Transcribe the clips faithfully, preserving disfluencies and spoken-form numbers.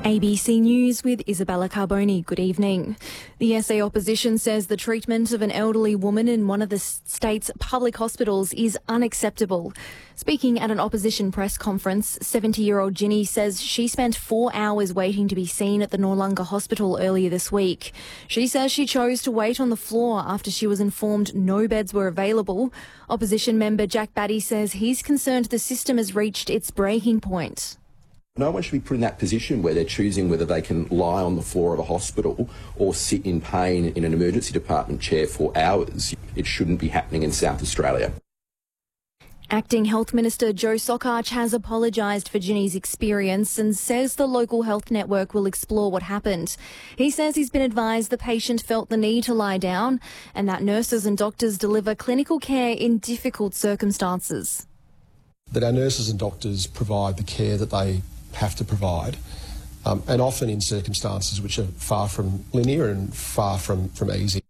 A B C News with Isabella Carboni. Good evening. The S A opposition says the treatment of an elderly woman in one of the state's public hospitals is unacceptable. Speaking at an opposition press conference, seventy-year-old Ginny says she spent four hours waiting to be seen at the Noarlunga Hospital earlier this week. She says she chose to wait on the floor after she was informed no beds were available. Opposition member Jack Batty says he's concerned the system has reached its breaking point. No one should be put in that position where they're choosing whether they can lie on the floor of a hospital or sit in pain in an emergency department chair for hours. It shouldn't be happening in South Australia. Acting Health Minister Joe Sokach has apologised for Ginny's experience and says the local health network will explore what happened. He says he's been advised the patient felt the need to lie down and that nurses and doctors deliver clinical care in difficult circumstances. That our nurses and doctors provide the care that they have to provide, um, and often in circumstances which are far from linear and far from, from easy.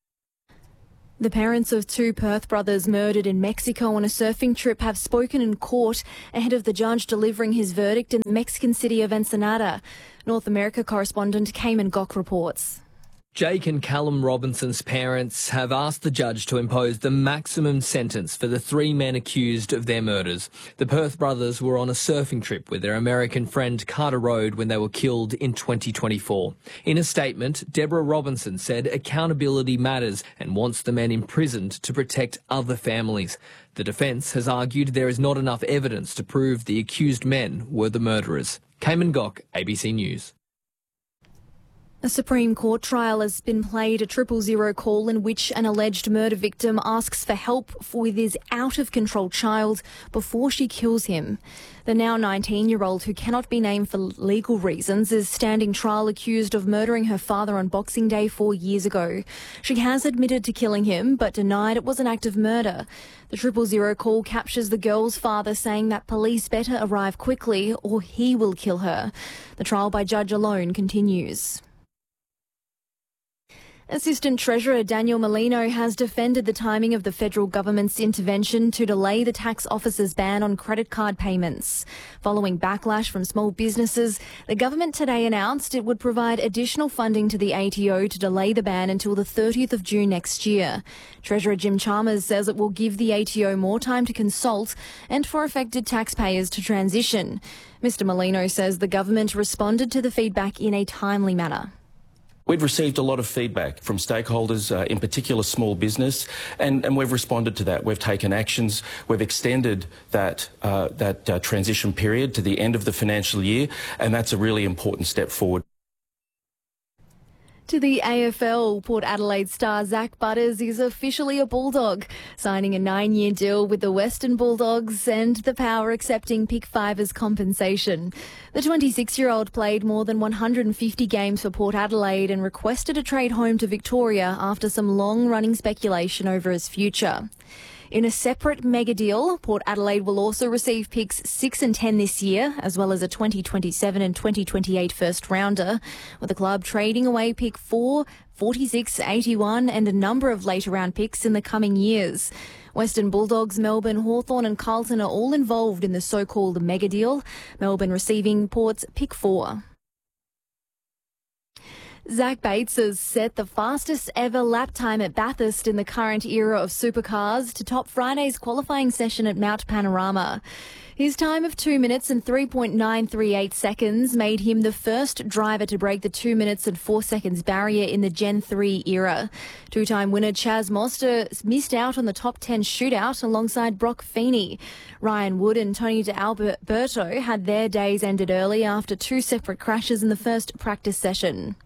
The parents of two Perth brothers murdered in Mexico on a surfing trip have spoken in court ahead of the judge delivering his verdict in the Mexican city of Ensenada. North America correspondent Cayman Gok reports. Jake and Callum Robinson's parents have asked the judge to impose the maximum sentence for the three men accused of their murders. The Perth brothers were on a surfing trip with their American friend Carter Road when they were killed in twenty twenty-four. In a statement, Deborah Robinson said accountability matters and wants the men imprisoned to protect other families. The defence has argued there is not enough evidence to prove the accused men were the murderers. Cayman Gok, A B C News. A Supreme Court trial has been played, a triple zero call in which an alleged murder victim asks for help with his out-of-control child before she kills him. The now nineteen-year-old, who cannot be named for legal reasons, is standing trial accused of murdering her father on Boxing Day four years ago. She has admitted to killing him, but denied it was an act of murder. The triple zero call captures the girl's father saying that police better arrive quickly or he will kill her. The trial by judge alone continues. Assistant Treasurer Daniel Molino has defended the timing of the federal government's intervention to delay the tax office's ban on credit card payments. Following backlash from small businesses, the government today announced it would provide additional funding to the A T O to delay the ban until the thirtieth of June next year. Treasurer Jim Chalmers says it will give the A T O more time to consult and for affected taxpayers to transition. Mister Molino says the government responded to the feedback in a timely manner. We've received a lot of feedback from stakeholders, uh, in particular small business, and, and we've responded to that. We've taken actions. We've extended that, uh, that uh, transition period to the end of the financial year, and that's a really important step forward. To the A F L, Port Adelaide star Zach Butters is officially a Bulldog, signing a nine-year deal with the Western Bulldogs and the Power accepting pick five as compensation. The twenty-six-year-old played more than one hundred fifty games for Port Adelaide and requested a trade home to Victoria after some long-running speculation over his future. In a separate mega deal, Port Adelaide will also receive picks six and ten this year, as well as a twenty twenty-seven and twenty twenty-eight first rounder, with the club trading away pick four, forty-six, eighty-one and a number of later round picks in the coming years. Western Bulldogs, Melbourne, Hawthorn and Carlton are all involved in the so-called mega deal, Melbourne receiving Port's pick four. Zach Bates has set the fastest ever lap time at Bathurst in the current era of supercars to top Friday's qualifying session at Mount Panorama. His time of two minutes and three point nine three eight seconds made him the first driver to break the two minutes and four seconds barrier in the Gen three era. Two-time winner Chaz Moster missed out on the top ten shootout alongside Brock Feeney. Ryan Wood and Tony D'Alberto had their days ended early after two separate crashes in the first practice session.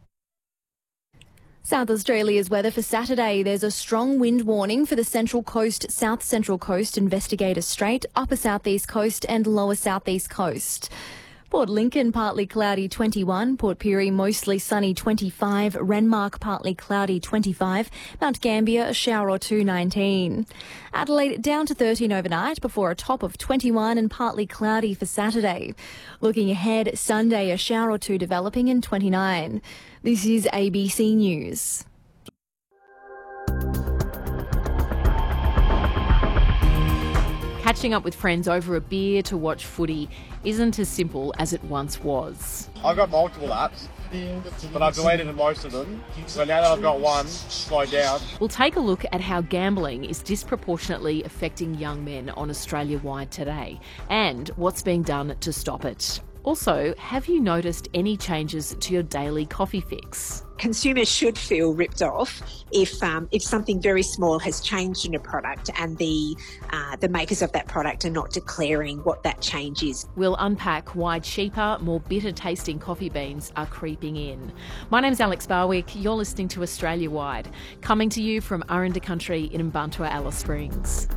South Australia's weather for Saturday. There's a strong wind warning for the Central Coast, South Central Coast, Investigator Strait, Upper Southeast Coast and Lower Southeast Coast. Port Lincoln, partly cloudy twenty-one, Port Pirie mostly sunny twenty-five, Renmark partly cloudy twenty-five, Mount Gambier a shower or two nineteen. Adelaide down to thirteen overnight before a top of twenty-one and partly cloudy for Saturday. Looking ahead, Sunday a shower or two developing and twenty-nine. This is A B C News. Catch Catching up with friends over a beer to watch footy isn't as simple as it once was. I've got multiple apps, but I've deleted most of them. So now that I've got one, slow down. We'll take a look at how gambling is disproportionately affecting young men on Australia-wide today and what's being done to stop it. Also, have you noticed any changes to your daily coffee fix? Consumers should feel ripped off if um, if something very small has changed in a product and the uh, the makers of that product are not declaring what that change is. We'll unpack why cheaper, more bitter-tasting coffee beans are creeping in. My name's Alex Barwick. You're listening to Australia Wide, coming to you from Aranda Country in Mbantua, Alice Springs.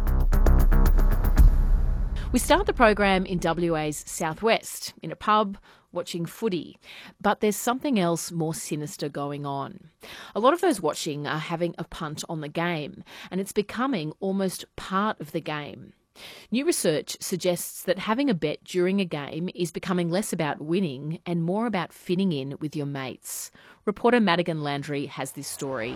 We start the program in W A's southwest, in a pub, watching footy. But there's something else more sinister going on. A lot of those watching are having a punt on the game, and it's becoming almost part of the game. New research suggests that having a bet during a game is becoming less about winning and more about fitting in with your mates. Reporter Madigan Landry has this story.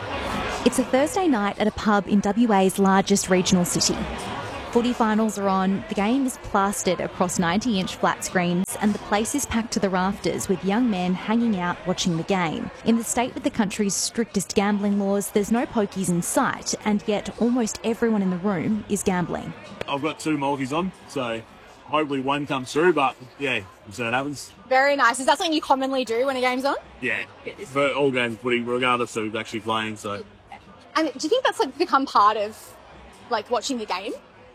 It's a Thursday night at a pub in W A's largest regional city. Footy finals are on, the game is plastered across ninety inch flat screens and the place is packed to the rafters with young men hanging out watching the game. In the state with the country's strictest gambling laws, there's no pokies in sight, and yet almost everyone in the room is gambling. I've got two multis on, so hopefully one comes through, but yeah, so it happens. Very nice. Is that something you commonly do when a game's on? Yeah, for all games footy, regardless of actually playing, so. And do you think that's like become part of like watching the game?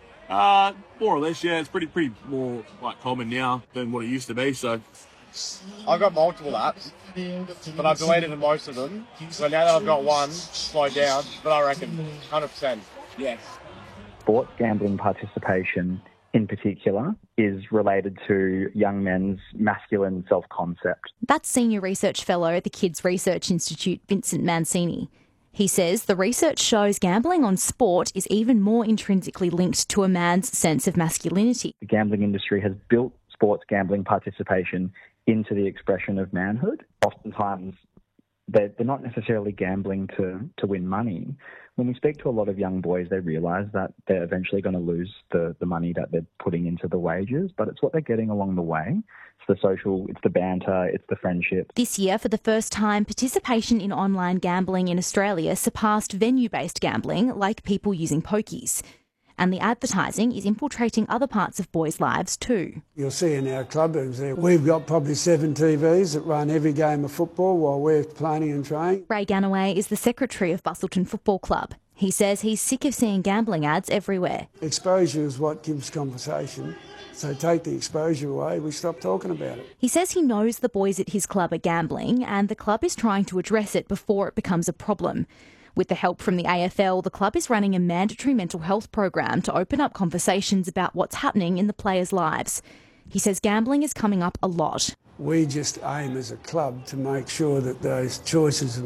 Uh, more or less, yeah. It's pretty, pretty more like common now than what it used to be. So, I've got multiple apps, but I've deleted most of them. So now that I've got one, slow down. But I reckon one hundred percent, yes. Sports gambling participation, in particular, is related to young men's masculine self-concept. That's Senior Research Fellow at the Kids Research Institute, Vincent Mancini. He says the research shows gambling on sport is even more intrinsically linked to a man's sense of masculinity. The gambling industry has built sports gambling participation into the expression of manhood. Oftentimes, they're, they're not necessarily gambling to, to win money. When we speak to a lot of young boys, they realise that they're eventually going to lose the, the money that they're putting into the wagers, but it's what they're getting along the way. It's the social, it's the banter, it's the friendship. This year, for the first time, participation in online gambling in Australia surpassed venue-based gambling, like people using pokies. And the advertising is infiltrating other parts of boys' lives too. You'll see in our clubrooms there, we've got probably seven T Vs that run every game of football while we're planning and training. Ray Ganaway is the secretary of Busselton Football Club. He says he's sick of seeing gambling ads everywhere. Exposure is what gives conversation. So take the exposure away, we stop talking about it. He says he knows the boys at his club are gambling and the club is trying to address it before it becomes a problem. With the help from the A F L, the club is running a mandatory mental health program to open up conversations about what's happening in the players' lives. He says gambling is coming up a lot. We just aim as a club to make sure that those choices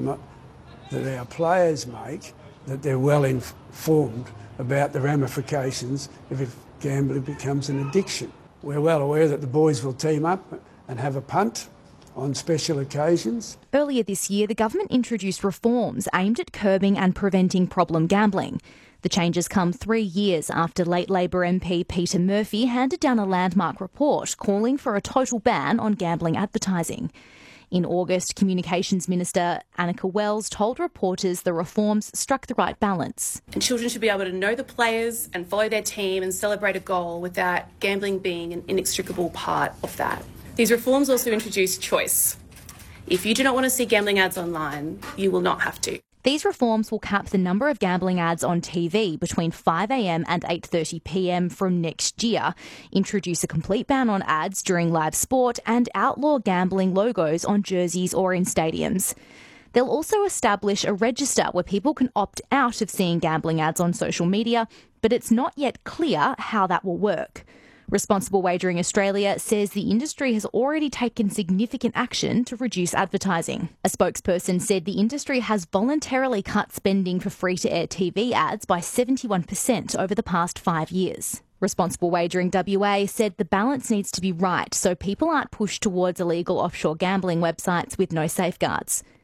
that our players make, that they're well informed about the ramifications if gambling becomes an addiction. We're well aware that the boys will team up and have a punt on special occasions. Earlier this year, the government introduced reforms aimed at curbing and preventing problem gambling. The changes come three years after late Labor M P Peter Murphy handed down a landmark report calling for a total ban on gambling advertising. In August, Communications Minister Annika Wells told reporters the reforms struck the right balance. And children should be able to know the players and follow their team and celebrate a goal without gambling being an inextricable part of that. These reforms also introduce choice. If you do not want to see gambling ads online, you will not have to. These reforms will cap the number of gambling ads on T V between five a m and eight thirty p m from next year, introduce a complete ban on ads during live sport, and outlaw gambling logos on jerseys or in stadiums. They'll also establish a register where people can opt out of seeing gambling ads on social media, but it's not yet clear how that will work. Responsible Wagering Australia says the industry has already taken significant action to reduce advertising. A spokesperson said the industry has voluntarily cut spending for free-to-air T V ads by seventy-one percent over the past five years. Responsible Wagering W A said the balance needs to be right so people aren't pushed towards illegal offshore gambling websites with no safeguards.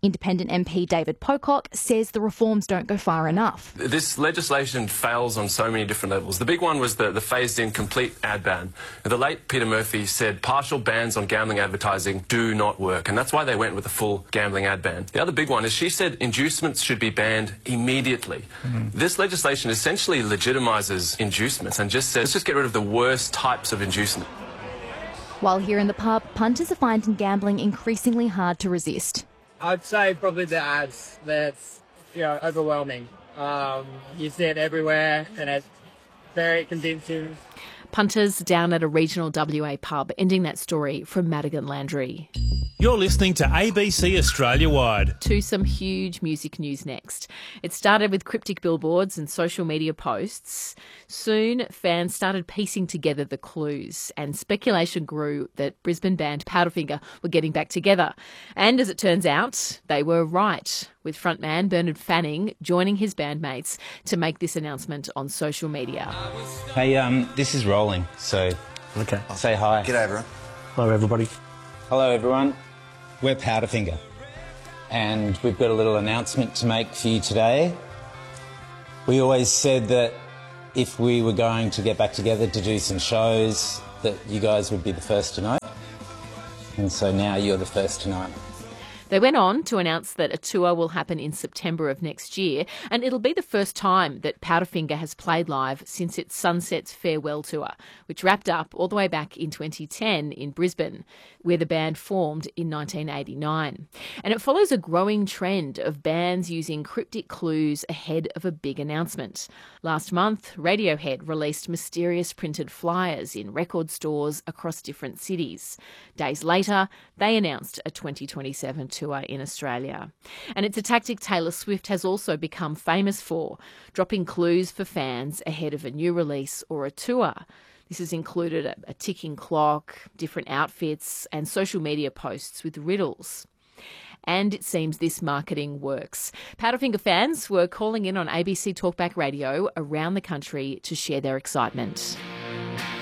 Independent M P David Pocock says the reforms don't go far enough. This legislation fails on so many different levels. The big one was the, the phased-in complete ad ban. The late Peter Murphy said partial bans on gambling advertising do not work, and that's why they went with a full gambling ad ban. The other big one is she said inducements should be banned immediately. Mm-hmm. This legislation essentially legitimises inducements and just says, let's just get rid of the worst types of inducement. While here in the pub, punters are finding gambling increasingly hard to resist. I'd say probably the ads. That's, you know, overwhelming. Um, you see it everywhere and it's very convincing. Punters down at a regional W A pub, ending that story from Madigan Landry. You're listening to A B C Australia Wide. To some huge music news next. It started with cryptic billboards and social media posts. Soon, fans started piecing together the clues, and speculation grew that Brisbane band Powderfinger were getting back together. And as it turns out, they were right, with frontman Bernard Fanning joining his bandmates to make this announcement on social media. Hey, um, this is Rolling, so okay. Say hi. G'day, everyone. Hello, everybody. Hello, everyone. We're Powderfinger, and we've got a little announcement to make for you today. We always said that if we were going to get back together to do some shows, that you guys would be the first to know. And so now you're the first to know. They went on to announce that a tour will happen in September of next year, and it'll be the first time that Powderfinger has played live since its Sunsets Farewell Tour, which wrapped up all the way back in twenty ten in Brisbane, where the band formed in nineteen eighty-nine. And it follows a growing trend of bands using cryptic clues ahead of a big announcement. Last month, Radiohead released mysterious printed flyers in record stores across different cities. Days later, they announced a twenty twenty-seven tour in Australia. And it's a tactic Taylor Swift has also become famous for, dropping clues for fans ahead of a new release or a tour. This has included a, a ticking clock, different outfits, and social media posts with riddles. And it seems this marketing works. Powderfinger fans were calling in on A B C Talkback Radio around the country to share their excitement.